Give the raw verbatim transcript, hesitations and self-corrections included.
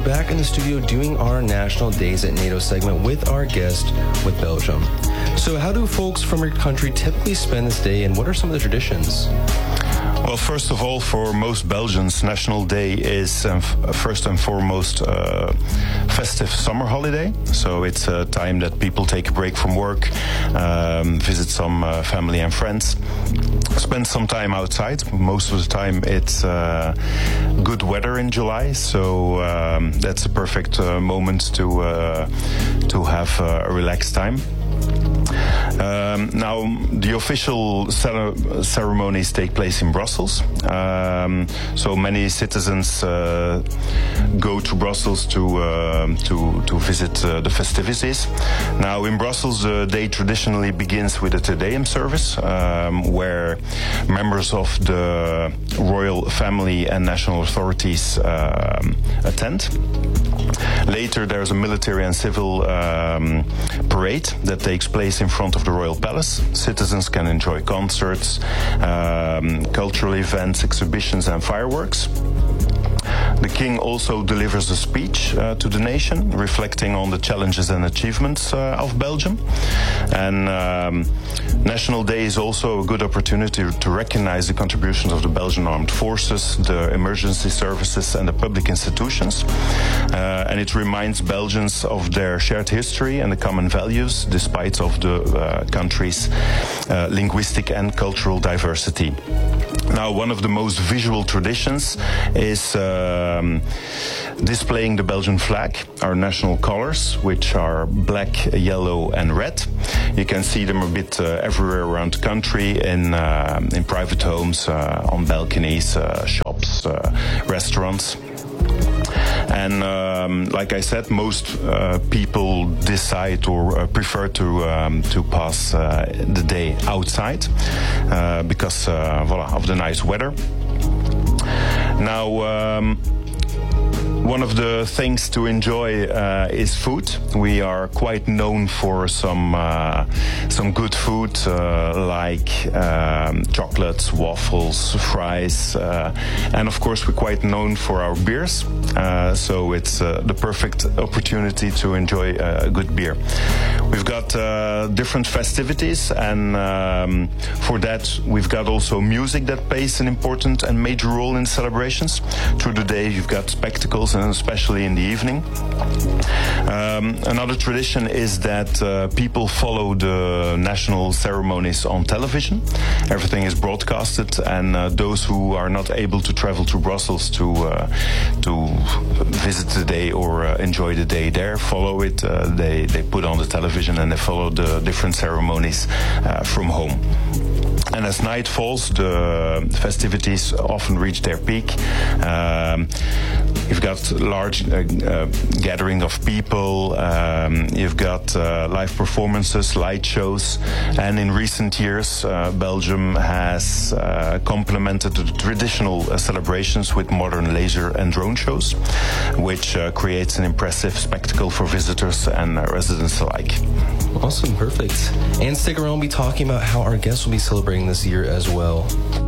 we're back in the studio doing our National Days at NATO segment with our guest with Belgium. So how do folks from your country typically spend this day, and what are some of the traditions? Well, first of all, for most Belgians, National Day is um, f- first and foremost uh, festive summer holiday. So it's a time that people take a break from work, um, visit some uh, family and friends, spend some time outside. Most of the time it's uh, good weather in July, so um, that's a perfect uh, moment to uh, to have uh, a relaxed time. Um, now, the official cere- ceremonies take place in Brussels. Um, so many citizens uh, go to Brussels to uh, to to visit uh, the festivities. Now, in Brussels, the day traditionally begins with a Te Deum service, um, where members of the royal family and national authorities um, attend. Later, there's a military and civil um, parade that takes place in front of the Royal Palace. Citizens can enjoy concerts, um, cultural events, exhibitions, and fireworks. The king also delivers a speech uh, to the nation, reflecting on the challenges and achievements uh, of Belgium. And um, National Day is also a good opportunity to recognize the contributions of the Belgian Armed Forces, the emergency services, and the public institutions. Uh, and it reminds Belgians of their shared history and the common values, despite of the uh, country's uh, linguistic and cultural diversity. Now, one of the most visual traditions is um, displaying the Belgian flag, our national colors, which are black, yellow, and red. You can see them a bit uh, everywhere around the country, in uh, in private homes, uh, on balconies, uh, shops, uh, restaurants. And um, like I said, most uh, people decide or uh, prefer to um, to pass uh, the day outside uh, because uh, voila, of the nice weather. Now, um, one of the things to enjoy uh, is food. We are quite known for some uh, some good food uh, like um, chocolates, waffles, fries, uh, and of course we're quite known for our beers. Uh, so it's uh, the perfect opportunity to enjoy a good beer. We've got uh, different festivities, and um, for that we've got also music that plays an important and major role in celebrations. Through the day you've got spectacles, and especially in the evening. Um, another tradition is that uh, people follow the national ceremonies on television. Everything is broadcasted, and uh, those who are not able to travel to Brussels to uh, to visit the day or uh, enjoy the day there, follow it. Uh, they they put on the television and they follow the different ceremonies uh, from home. And as night falls, the festivities often reach their peak. Um, you've got large uh, uh, gathering of people. Um, you've got uh, live performances, light shows, and in recent years, uh, Belgium has uh, complemented the traditional uh, celebrations with modern laser and drone shows, which uh, creates an impressive spectacle for visitors and uh, residents alike. Awesome, perfect. And stick around, we'll be talking about how our guests will be celebrating this year as well.